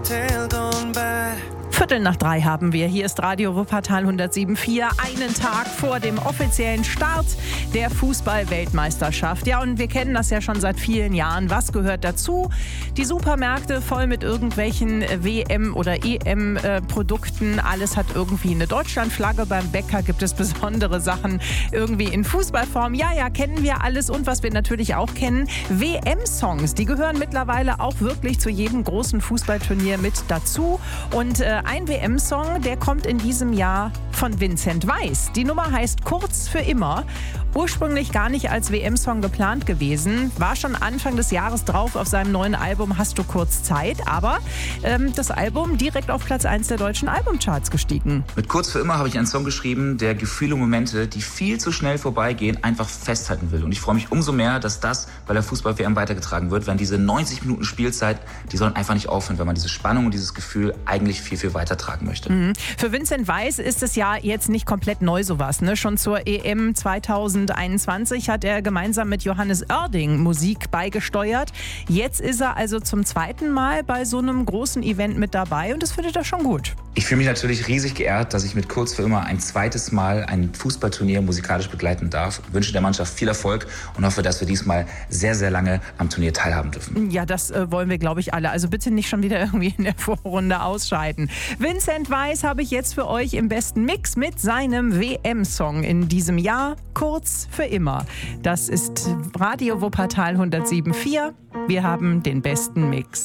2:15 haben wir. Hier ist Radio Wuppertal 107.4. Einen Tag vor dem offiziellen Start der Fußball-Weltmeisterschaft. Ja, und wir kennen das ja schon seit vielen Jahren. Was gehört dazu? Die Supermärkte voll mit irgendwelchen WM- oder EM-Produkten. Alles hat irgendwie eine Deutschlandflagge. Beim Bäcker gibt es besondere Sachen irgendwie in Fußballform. Ja, kennen wir alles. Und was wir natürlich auch kennen, WM-Songs. Die gehören mittlerweile auch wirklich zu jedem großen Fußballturnier mit dazu. Und ein WM-Song, der kommt in diesem Jahr von Vincent Weiss. Die Nummer heißt Kurz für immer. Ursprünglich gar nicht als WM-Song geplant gewesen. War schon Anfang des Jahres drauf auf seinem neuen Album Hast du kurz Zeit. Aber das Album direkt auf Platz 1 der deutschen Albumcharts gestiegen. Mit Kurz für immer habe ich einen Song geschrieben, der Gefühle und Momente, die viel zu schnell vorbeigehen, einfach festhalten will. Und ich freue mich umso mehr, dass das bei der Fußball-WM weitergetragen wird, wenn diese 90 Minuten Spielzeit, die sollen einfach nicht aufhören, wenn man diese Spannung und dieses Gefühl eigentlich viel weitertragen möchte. Für Vincent Weiss ist es ja jetzt nicht komplett neu sowas. Ne? Schon zur EM 2021 hat er gemeinsam mit Johannes Oerding Musik beigesteuert. Jetzt ist er also zum zweiten Mal bei so einem großen Event mit dabei und das findet er schon gut. Ich fühle mich natürlich riesig geehrt, dass ich mit Kurz für immer ein zweites Mal ein Fußballturnier musikalisch begleiten darf. Ich wünsche der Mannschaft viel Erfolg und hoffe, dass wir diesmal sehr lange am Turnier teilhaben dürfen. Ja, das wollen wir, glaube ich, alle. Also bitte nicht schon wieder irgendwie in der Vorrunde ausscheiden. Vincent Weiss habe ich jetzt für euch im besten Mix mit seinem WM-Song in diesem Jahr. Kurz für immer. Das ist Radio Wuppertal 107.4. Wir haben den besten Mix.